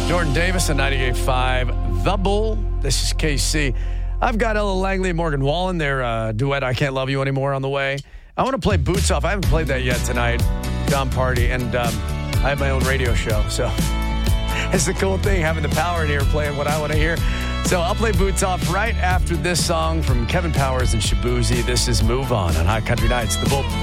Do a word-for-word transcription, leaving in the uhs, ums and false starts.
Jordan Davis on ninety-eight point five, The Bull. This is K C. I've got Ella Langley and Morgan Wallen, their uh, duet, I Can't Love You Anymore, on the way. I want to play Boots Off. I haven't played that yet tonight. Gone Party. And um, I have my own radio show, so it's the cool thing, having the power in here, playing what I want to hear. So I'll play Boots Off right after this song from Kevin Powers and Shabuzi. This is Move On on Hot Country Nights, The Bull.